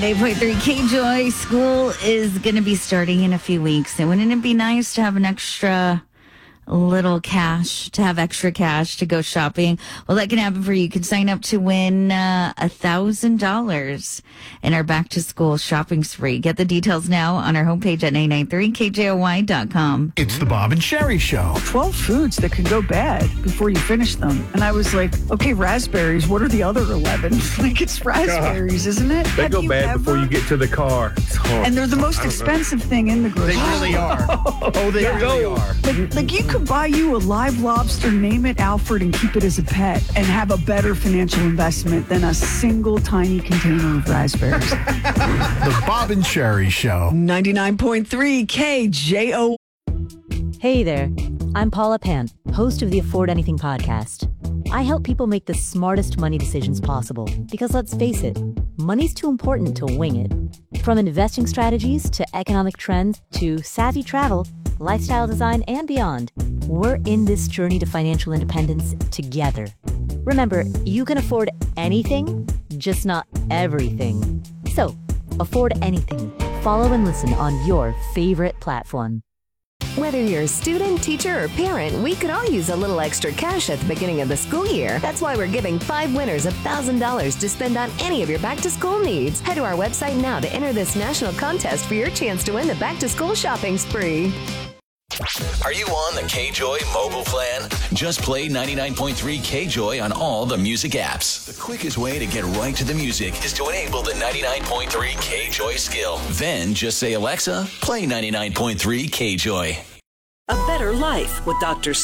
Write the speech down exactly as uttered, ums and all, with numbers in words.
ninety-eight point three K-Joy. School is going to be starting in a few weeks. And wouldn't it be nice to have an extra little cash, to have extra cash to go shopping? Well, that can happen for you. You can sign up to win uh, one thousand dollars in our back-to-school shopping spree. Get the details now on our homepage at nine nine three K J O Y dot com. It's the Bob and Sherry Show. twelve foods that can go bad before you finish them. And I was like, okay, raspberries, what are the other eleven? Like, it's raspberries, isn't it? They Have go you bad ever? before you get to the car. It's hard. And they're the most expensive thing in the grocery They really are. Oh, they really go. are. Like, like you could buy you a live lobster, name it Alfred, and keep it as a pet and have a better financial investment than a single tiny container of raspberries. The Bob and Sherry Show. ninety-nine point three K J O. Hey there, I'm Paula Pan, host of the Afford Anything podcast. I help people make the smartest money decisions possible because, let's face it, money's too important to wing it. From investing strategies to economic trends to savvy travel, lifestyle design, and beyond, we're in this journey to financial independence together. Remember, you can afford anything, just not everything. So, afford anything. Follow and listen on your favorite platform. Whether you're a student, teacher, or parent, we could all use a little extra cash at the beginning of the school year. That's why we're giving five winners one thousand dollars to spend on any of your back-to-school needs. Head to our website now to enter this national contest for your chance to win the back-to-school shopping spree. Are you on the K-Joy mobile plan? Just play ninety-nine point three K-Joy on all the music apps. The quickest way to get right to the music is to enable the ninety-nine point three K-Joy skill. Then just say, Alexa, play ninety-nine point three K-Joy. A better life with Doctor